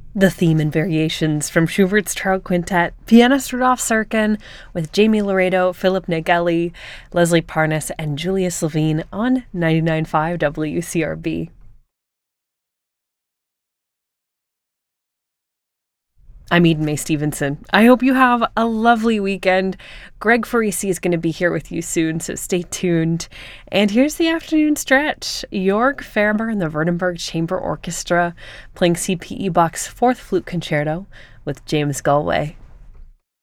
The theme and variations from Schubert's Trout Quintet, pianist Rudolf Serkin with Jamie Laredo, Philip Nageli, Leslie Parnas, and Julius Levine on 99.5 WCRB. I'm Eden May Stevenson. I hope you have a lovely weekend. Greg Farisi is going to be here with you soon, so stay tuned. And here's the afternoon stretch. Jörg Ferber and the Verdenberg Chamber Orchestra playing C.P. Bach's Fourth Flute Concerto with James Galway.